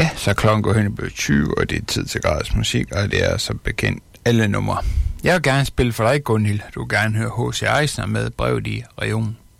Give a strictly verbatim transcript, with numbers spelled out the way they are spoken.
Ja, så klokken går hen og bliver tyve, og det er tid til gratis musik, og det er så bekendt alle numre. Jeg vil gerne spille for dig, Gunhild. Du vil gerne høre H C Eisner med Brevet i Regionen.